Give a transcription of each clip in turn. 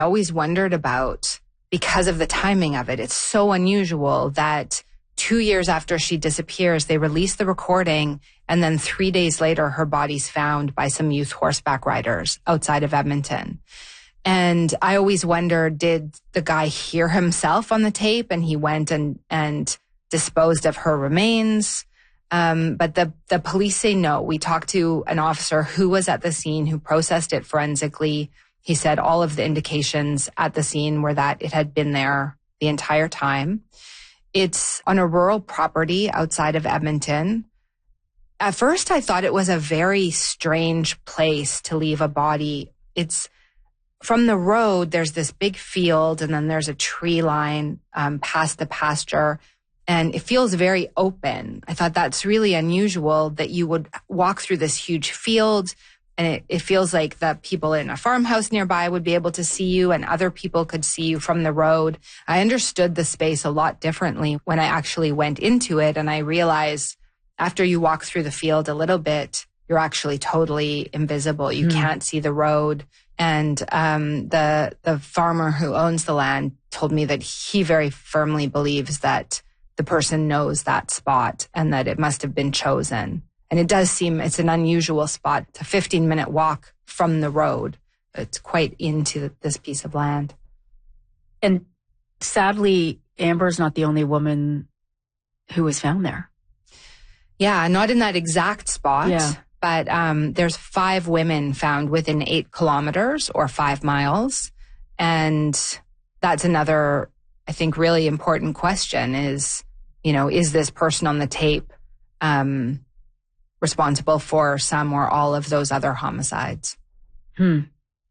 always wondered about, because of the timing of it, it's so unusual that 2 years after she disappears, they release the recording, and then 3 days later, her body's found by some youth horseback riders outside of Edmonton. And I always wondered, did the guy hear himself on the tape and he went and disposed of her remains? But the police say no. We talked to an officer who was at the scene, who processed it forensically. He said all of the indications at the scene were that it had been there the entire time. It's on a rural property outside of Edmonton. At first, I thought it was a very strange place to leave a body. It's from the road, there's this big field, and then there's a tree line past the pasture, and it feels very open. I thought that's really unusual that you would walk through this huge field, and it feels like the people in a farmhouse nearby would be able to see you, and other people could see you from the road. I understood the space a lot differently when I actually went into it, and I realized after you walk through the field a little bit, you're actually totally invisible. You can't see the road. And the farmer who owns the land told me that he very firmly believes that the person knows that spot and that it must have been chosen. And it does seem it's an unusual spot. It's a 15-minute walk from the road. It's quite into this piece of land. And sadly, Amber's not the only woman who was found there. Yeah, not in that exact spot. Yeah. But there's 5 women found within 8 kilometers or 5 miles. And that's another, I think, really important question is, is this person on the tape responsible for some or all of those other homicides? We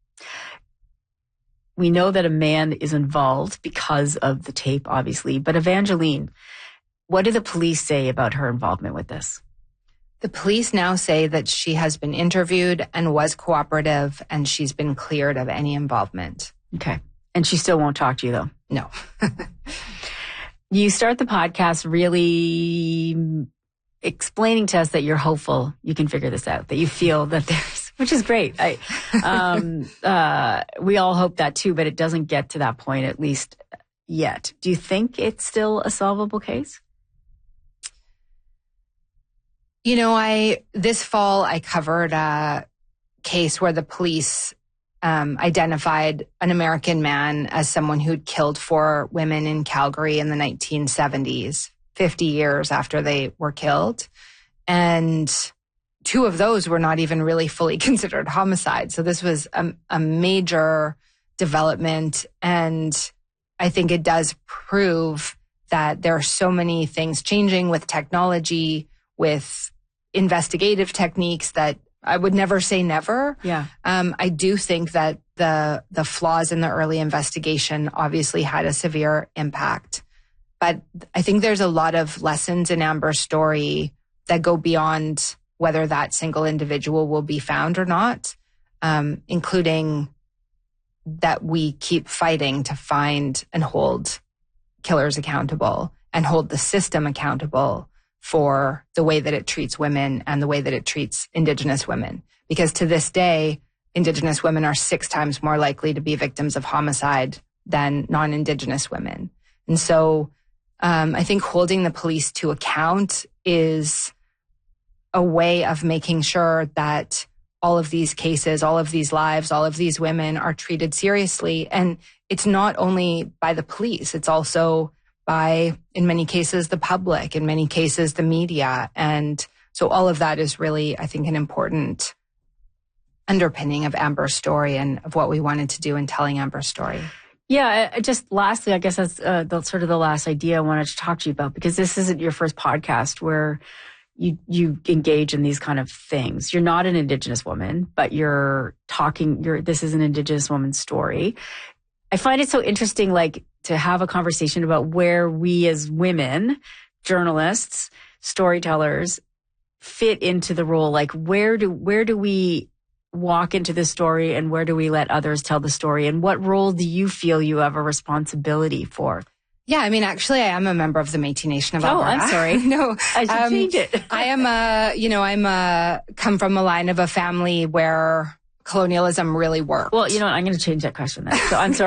know that a man is involved because of the tape, obviously. But Evangeline, what do the police say about her involvement with this? The police now say that she has been interviewed and was cooperative, and she's been cleared of any involvement. Okay. And she still won't talk to you, though? No. You start the podcast really explaining to us that you're hopeful you can figure this out, that you feel that there's, which is great. We all hope that too, but it doesn't get to that point, at least yet. Do you think it's still a solvable case? This fall, I covered a case where the police identified an American man as someone who'd killed 4 women in Calgary in the 1970s, 50 years after they were killed. And 2 of those were not even really fully considered homicide. So this was a major development. And I think it does prove that there are so many things changing with technology, with investigative techniques, that I would never say never. Yeah. I do think that the flaws in the early investigation obviously had a severe impact. But I think there's a lot of lessons in Amber's story that go beyond whether that single individual will be found or not, including that we keep fighting to find and hold killers accountable and hold the system accountable for the way that it treats women and the way that it treats Indigenous women. Because to this day, Indigenous women are 6 times more likely to be victims of homicide than non-Indigenous women. And so I think holding the police to account is a way of making sure that all of these cases, all of these lives, all of these women are treated seriously. And it's not only by the police, it's also by, in many cases, the public, in many cases, the media. And so all of that is really, I think, an important underpinning of Amber's story and of what we wanted to do in telling Amber's story. Yeah, just lastly, I guess that's the sort of the last idea I wanted to talk to you about, because this isn't your first podcast where you engage in these kind of things. You're not an Indigenous woman, but this is an Indigenous woman's story. I find it so interesting, like, to have a conversation about where we as women, journalists, storytellers, fit into the role. Like, where do we walk into the story, and where do we let others tell the story? And what role do you feel you have a responsibility for? Yeah, I mean, actually, I am a member of the Métis Nation of Alberta. Oh, I'm sorry. No, I should change it. I am come from a line of a family where colonialism really worked. Well, I'm going to change that question then. So I'm sorry.